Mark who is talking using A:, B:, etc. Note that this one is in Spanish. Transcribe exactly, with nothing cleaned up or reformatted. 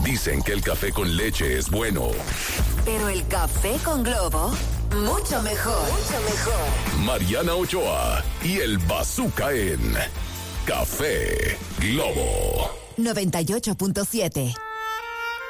A: Dicen que el café con leche es bueno.
B: Pero el café con Globo, mucho mejor. Mucho mejor.
A: Mariana Ochoa y el Bazooka en Café Globo
B: noventa y ocho punto siete.